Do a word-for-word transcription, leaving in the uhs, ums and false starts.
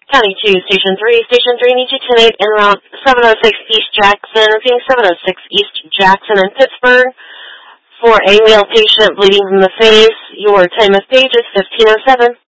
County two, Station three. Station three needs you tonight en route seven oh six East Jackson, repeating seven oh six East Jackson in Pittsburgh. For a male patient bleeding from the face, your time of page is fifteen oh seven.